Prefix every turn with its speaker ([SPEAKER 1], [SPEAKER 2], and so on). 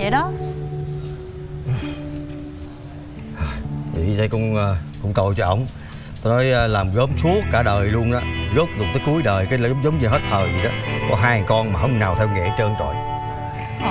[SPEAKER 1] vậy đó.
[SPEAKER 2] Vậy thấy cũng tội cho ổng. Tao nói làm gốm suốt cả đời luôn đó, rốt cuộc tới cuối đời cái là giống như hết thời vậy đó. Có 2 con mà không nào theo nghề hết trơn rồi.